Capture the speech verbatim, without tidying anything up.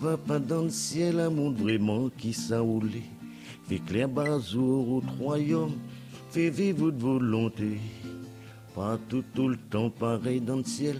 Va pas dans le ciel, un monde vraiment qui s'enroule. Fait clair bazour au royaume, fait vivre votre volonté. Pas tout, tout le temps pareil dans le ciel.